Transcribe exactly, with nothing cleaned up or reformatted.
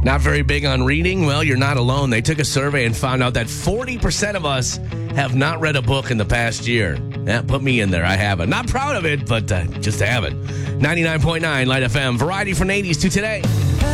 Not very big on reading? Well, you're not alone. They took a survey and found out that forty percent of us have not read a book in the past year. Yeah, put me in there. I haven't. Not proud of it, but uh, just haven't. ninety-nine point nine Light F M. Variety from the eighties to today.